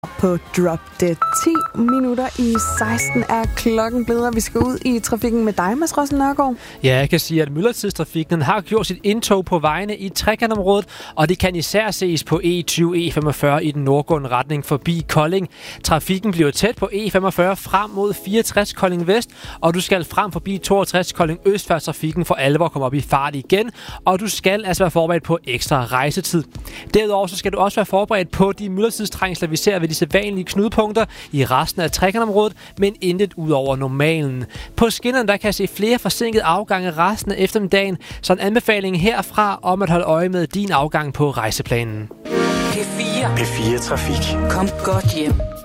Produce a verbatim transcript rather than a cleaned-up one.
På Drop det. ti minutter i seksten er klokken blevet, og vi skal ud i trafikken med dig, Mads Rossen Nørgaard. Ja, jeg kan sige, at myldretidstrafikken har gjort sit indtog på vejene i trekantområdet, og det kan især ses på E tyve E femogfyrre i den nordgående retning forbi Kolding. Trafikken bliver tæt på E femogfyrre frem mod fireogtres Kolding Vest, og du skal frem forbi toogtres Kolding Øst, før trafikken for alvor kommer op i fart igen, og du skal altså være forberedt på ekstra rejsetid. Derudover så skal du også være forberedt på de myldretidstrængsler, vi ser ved de sædvanlige knudepunkter i resten af trekantområdet, men intet ud over normalen. På skinnerne der kan jeg se flere forsinkede afgange resten af eftermiddagen, så en anbefaling herfra om at holde øje med din afgang på rejseplanen. P fire. P fire Trafik. Kom godt hjem.